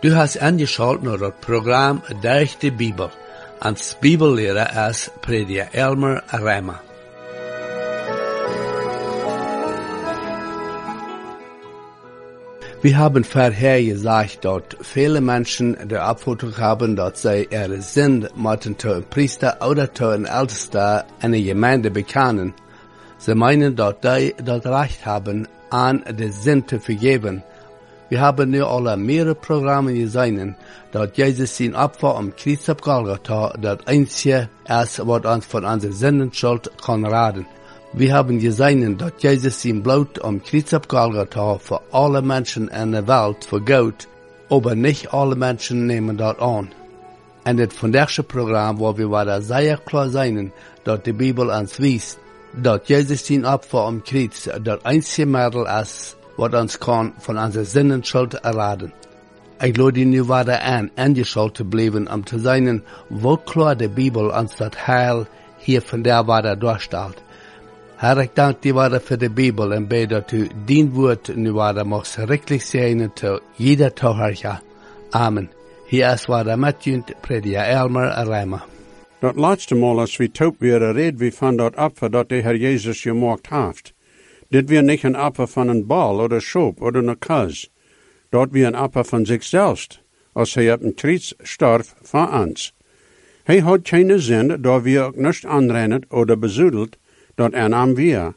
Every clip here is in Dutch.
Du hast angeschaut naar het programma Durch de Bibel. Als Bibellehrer ist Prediger Elmer Reimer. Wir haben vorher gesagt, dass viele Menschen die Auffassung haben, dass sie ihre Sünde müssen zu einem Priester oder zu einem Ältesten in der Gemeinde bekennen. Sie meinen, dass sie das Recht haben, an die Sünde zu vergeben. Wir haben nu alle mehrere Programme gesehen, dass Jesus sein Opfer am Kreuz auf Golgatha das Einzige ist, was uns von unserer Sündenschuld kann retten. Wir haben gesehen, dass Jesus sein Blut am Kreuz auf Golgatha für alle Menschen in der Welt vergoot, aber nicht alle Menschen nehmen das an. In das vandaagse Programm, wo wir wieder sehr klar sein, dass die Bibel uns weist, dass Jesus sein Opfer am Kreuz das einzige Mittel ist, wat ons kan van onze zinnenschuld erraden. Ik lade je nu weer aan, ingeschaltet te blijven om te zijn wat klaar de Bibel ons dat heil hier van der waarde doorstelt. Herr, ik dank je weer voor de Bibel en bid dat u dien woord nu weer mag schrikkelijk zijn tot jeder toehoorder. Amen. Hier is weer met u, Prediger Elmer Reimer. Dat laatste Mal, als we taub weer red wie van dat Opfer dat de Herr Jezus gemaakt heeft. Dit weer niet een Opfer van een bal oder schop oder een kus. Dat weer een Opfer van zichzelf, als hij op een kruis starf voor ons. Hij had geen zin, dat we ook niet aanrennen oder bezoedeld, dat aan weer.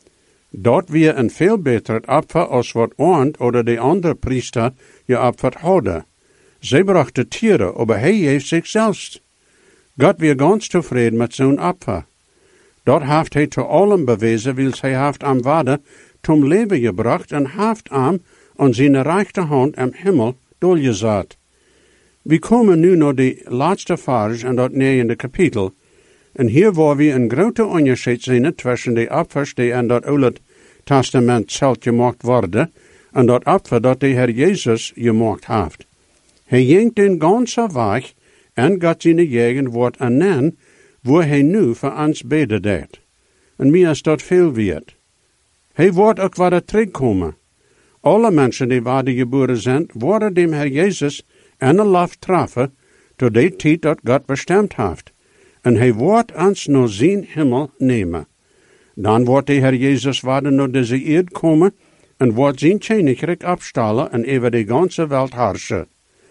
Dat weer een veel beter Opfer als wat Arndt oder de andere priester geopferd hadden. Zij brachten tieren, aber hij heeft zichzelf. God weer ganz tevreden met zo'n Opfer. Dat heeft hij te allen bewezen, wils hij heeft am waarde zum leven gebracht en heeft am aan zijn rechterhand am Himmel doorgezet. We komen nu naar de laatste vers in dat 9e kapitel. En hier waar we een grote onderscheid zien tussen de offers die in dat Oude Testament zelf gemaakt worden en dat offer dat de Heer Jezus gemaakt heeft. Hij ging den ganzen weg en God zijn eigen woord aan wo hij nu voor ons beden deed. En mij is dat veel weerd. Hij wordt ook weer terugkomen. Alle mensen die waar geboren zijn, worden dem Herr Jezus en een laf treffen, tot de tijd dat God bestemd heeft. En hij wordt ons naar zijn hemel nemen. Dan wordt de Herr Jezus weer naar deze eerd komen en wordt zijn koninkrijk opstellen en over de ganze wereld heersen.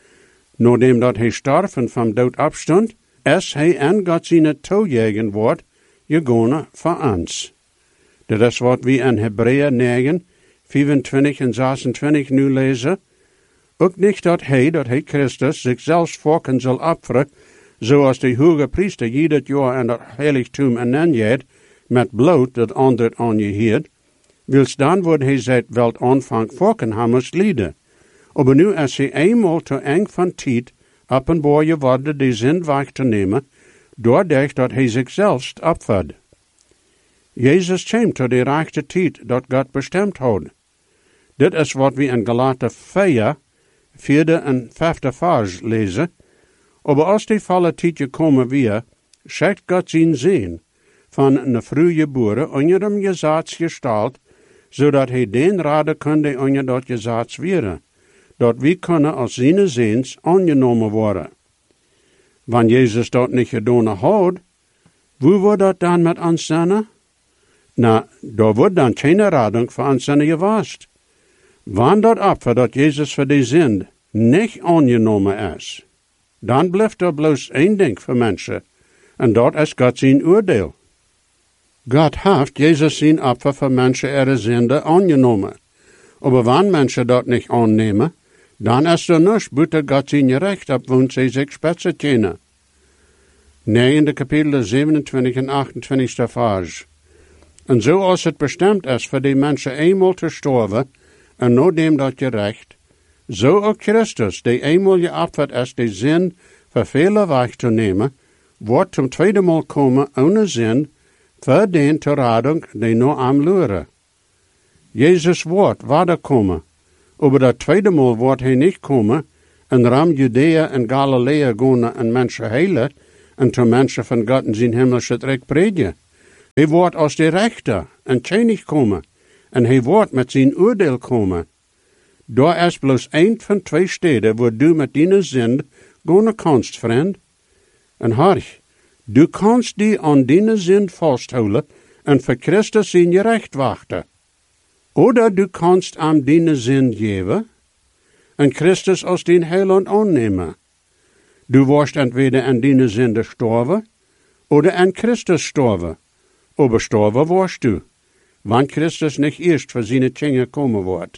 Nadat dat hij starf en van dood opstond, is hij en God zijn toejagen wordt, gegaan voor ons. Dat is wat we in Hebreeën 9, 25 en 26 nu lezen. Ook niet dat hij Christus zichzelf volken zal offeren, zoals de hoge priester ieder jaar in het heiligtum aanneemt, met bloed dat ander aan je heert, wils dan wordt hij zijn welt aanvang volken hammers lieden. Aber nu is hij eenmaal te eng van tijd, openbaar geworden de zin weg te nemen, doordat dat hij zichzelf opverd. Jezus kwam tot de rechte tijd dat God bestemd had. Dit is wat we in Galaten 4, 4e en 5e vers lezen. Aber als die volle tijd gekomen weer, schickt God zijn zin van een vroeggeboren onder hem gezaats gestalt, zodat hij den raden kunde onder dat gezaats weren, dat we kunnen als zijn zins aangenomen worden. Wanneer Jezus dat niet gedaan had, hoe wordt dat dan met ons zijn? Nou, daar wordt dan geen rading voor ons zijn geweest. Wanneer dat offer dat Jezus voor de zin niet aangenomen is, dan blijft er bloos één ding voor mensen, en dat is God zijn oordeel. God heeft Jezus zijn offer voor mensen ihre zinde aangenomen. Aber wanneer mensen dat niet aannemen, dan is er niets buiten God zijn recht op woont zij zich spetsen kennen. 9e kapitel 27 en 28 vers. En zoals het bestemd is voor die mensen eenmaal te sterven, en nadat dat gerecht, zo ook Christus, die eenmaal geofferd is de zin voor vele weg te nemen, wordt zum tweede maal komen ohne zin, voor den te rading die nog aan luren. Jezus wordt waarder komen, aber dat tweede maal wordt hij niet komen, en ram Judea en Galilea gaan en mensen heilen, en te mensen van God in zijn hemelse rijk predigen. Hij wordt als de rechter en koning komen, en hij wordt met zijn oordeel komen. Daar is bloos een van 2 steden waar du met die zind gaan kanst, vriend. En harch, du kanst die aan die zind vasthouden en voor Christus in je recht wachten. Oder du kanst am die zind geven en Christus als dien heiland aannemen. Du warst entweder an die zinde sterven, oder an Christus sterven. Aber sterven warst du, wann Christus nicht erst für seine Kinder kommen wird.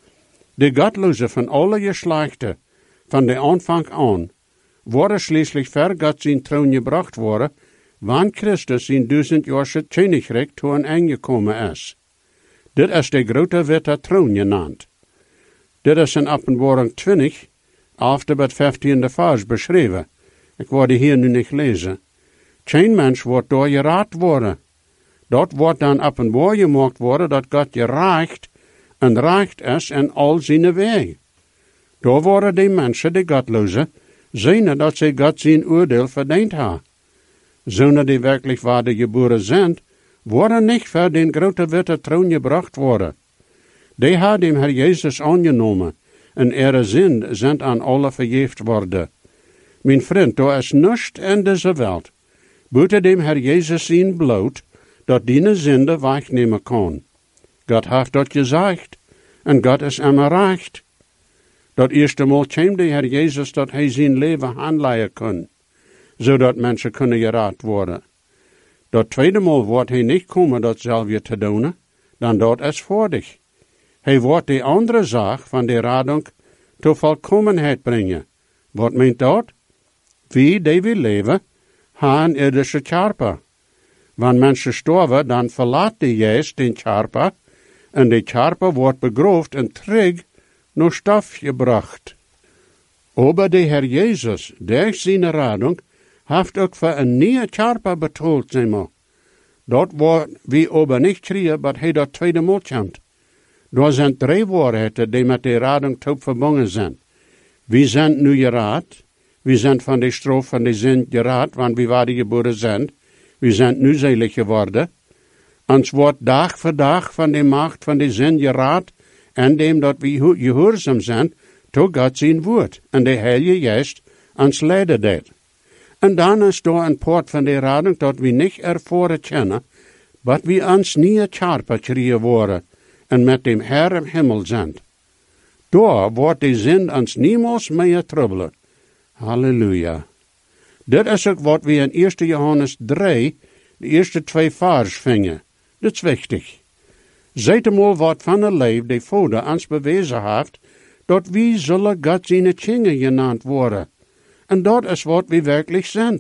De Gottlose von alle Geschlechter, von der Anfang an, worden schließlich ver Gott sein Thron gebracht worden, wann Christus in 1000-jahrige Königreich zu ein Ende gekommen ist. Dit is de grote witte Thron genannt. Dit is in Openbaring 20, 11 tot 15 vers beschreven. Ik word hier nu niet lezen. Geen mens wordt door geraad worden. Dat wordt dan openbaar gemaakt worden dat God gereicht en recht is in al zijn wegen. Daar worden die mensen, die Gottlozen, zien dat ze God zijn oordeel verdiend hebben. Zonen die werkelijk wedergeboren zijn, worden niet voor den grote witte Thron gebracht worden. Die hebben dem Herr Jezus aangenomen en ihre zin zijn aan alle vergeeft worden. Mijn vriend, daar is niets in deze wereld, buiten dem Herr Jezus zijn bloot, dat die zinde wegnemen kan. God heeft dat gezegd, en God is hem recht. Dat eerste Mal kwam de Herr Jezus dat hij zijn leven aanleiden kon, zodat mensen kunnen geraad worden. Dat tweede Mal wordt hij niet komen dat zelf te doen, dan dat is voordig. Hij wordt de andere zaak van de radung tot volkomenheid brengen. Wat meent dat? Wie die we leven, gaan irdische Körper. Wanneer mensen sterven, dan verlaat de geest den Körper, en de Körper wordt begroofd en terug naar stof gebracht. Aber de Herr Jezus, durch zijn radung, heeft ook voor een nieuwe Körper betoeld zijn. Dat wordt wie aber niet kriegen, wat hij dat tweede Mal komt. Daar zijn 3 waarheden die met de radung top verbonden zijn. We zijn nu geraad, we zijn van de stroof van de zin geraad, want we waren geboren zijn. We zijn nu zelig geworden. Ons wordt dag voor dag van de macht van de zin geraad, en dem dat we gehoorzaam zijn, tot God zijn woord, en de Heilige Geest ons leiden deed. En dan is daar een poort van de radung dat we niet ervoren kennen, wat we ons niet Körper krijgen worden, en met dem Herr im Himmel zijn. Daar wordt de zin ons niemals meer troubelen. Halleluja. Dit is ook wat we in 1 Johannes 3, de eerste 2 vers vingen. Dit is wichtig. Zijt eenmaal wat van een leven de Vader ons bewezen heeft, dat we zullen God zijn kinderen genaamd worden. En dat is wat we werkelijk zijn.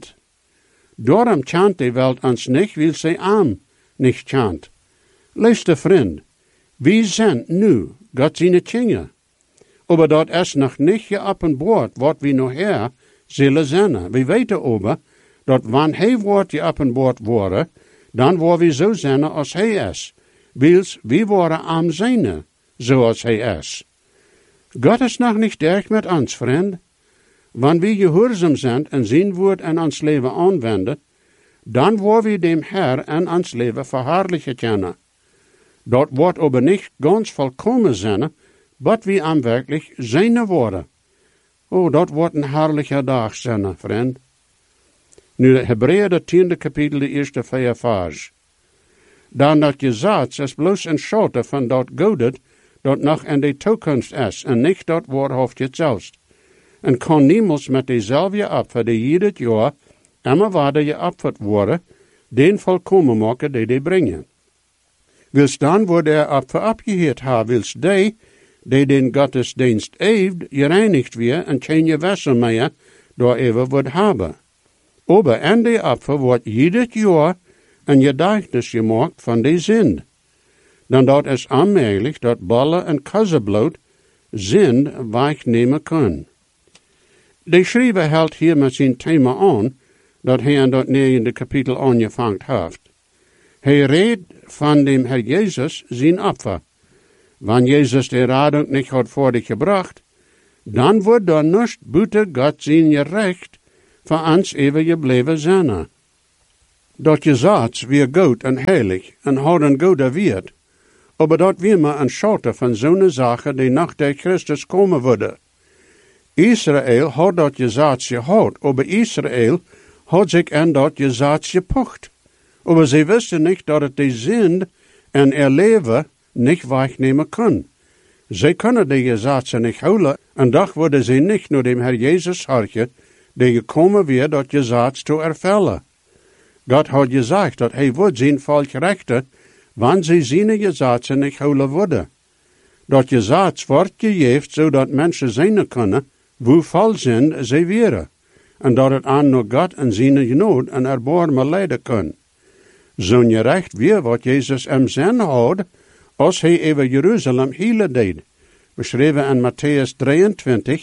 Daarom chant de wereld ons niet, wil zij arm niet chant. Liefste vriend, we zijn nu God zijn kinderen. Aber dat is nog niet geopenbaard wat we nog her zullen zijn. We weten over dat wanneer hij wordt geopenbaard worden, dan worden we zo zijn als hij is. Wils, we worden am zijn, zoals hij is. God is nog niet erg met ons, vriend. Wanneer we gehoorzaam zijn en zijn woord in ons leven aanwenden, dan worden we dem Herr en ons leven verherrlichen kunnen. Dat wordt aber niet ganz volkomen zijn, wat we am werkelijk zijn worden. Oh, dat wordt een herrliche dag zijn, vriend. Nu, Hebreeën, de 10e kapitel, de eerste 4 vers. Dan dat gezegd is bloos een schote van dat godet, dat nog in de toekomst is, en niet dat woordhoofd zelfs. En kan niemals met dezelfde opfer die ieder jaar immer waarde geopferd worden, den volkomen maken die brengen. Wils dan wordt opfer opgeheerd hebben, wils die den gottesdienst heeft, gereinigd weer en geen gewasser meer door even wordt hebben. Aber en de opfer wordt ieder jaar een gedächtnis gemaakt van de zin. Dan dat is aanmerkelijk dat ballen en kassenbloed zin wegnemen kunnen. De schrijver houdt hier met zijn thema aan, dat hij in dat 9e kapitel aangevangen heeft. Hij redt van dem Herr Jezus zijn opfer. Wanneer Jezus de radung niet had voortgebracht, dan wordt er niets buiten God zijn recht voor ons eeuwig gebleven zijn. Dat gezegd weer goed en heilig en houden goede wierd, Aber dat wie maar een schotte van zo'n zaken die nach der Christus komen worden. Israël had dat gezaad gehad, aber Israël had zich aan dat gezaad gepocht. Aber ze wisten niet dat het de zind en er leven niet wegnemen kan. Zij kunnen de gezaad niet houden, en dag worden ze niet naar dem Herr Jezus harken, die gekomen weer dat gezaad te ervullen. God had gezegd dat hij wordt zijn volk rechten, wanneer ze zijn gezaad niet houden worden. Dat gezaad wordt gegeven, zodat mensen zien kunnen, hoe vol zijn ze weer, en dat het aan naar God en zijn genood en erbarmen leiden kan. Zo'n recht weer wat Jezus hem zin had, als hij over Jeruzalem hele deed. Beschreven in Matthäus 23,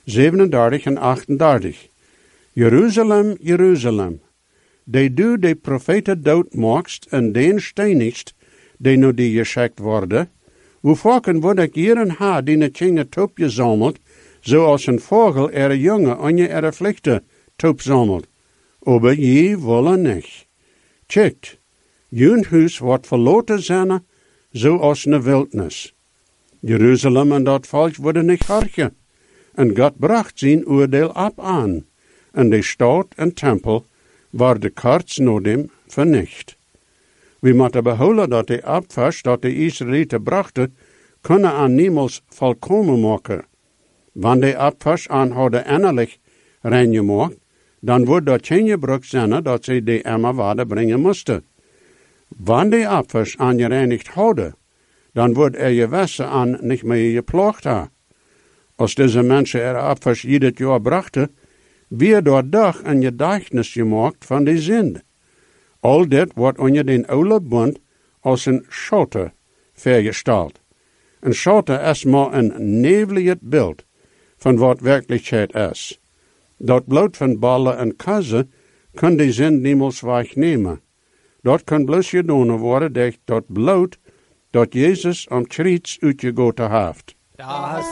37 en 38. Jeruzalem, Jeruzalem, die du de profeten doodmaakst en den steinigst, die naar die geschikt worden, hoe vaak word ik hier en haar die het kinge top gezameld, zoals een vogel er jonge aan je er vliegte top zamelt. Aber je willen niet. Check, jun huis wordt verloten zijn, zoals een wildnis. Jeruzalem en dat volk worden niet harken. En God bracht zijn oordeel op aan. En de stad en tempel waar de karts nodig vernicht. We moeten behouden dat de opvers dat de Israëlieten brachten, kunnen aan niemals volkomen maken. Wanneer de opvers aan hadden innerlijk rein gemaakt, dan wordt dat geen gebruik zijn dat ze de emmer waarde brengen moesten. Wanneer de opvers aan gereinigd hadden, dan wordt er je wassen aan niet meer geplaagd ha. Als deze mensen er opvers ieder jaar brachten, weer door dag een gedächtnis gemaakt van de zind. Al dit wordt onder den oude bund als een schotte vergesteld. Een schotte is maar een nevelig beeld van wat werkelijkheid is. Dat bloed van ballen en kazen kan de zind niemals wegnemen. Dat kan bloos gedaan worden door dat bloed dat Jezus am kruis uitgegoten heeft.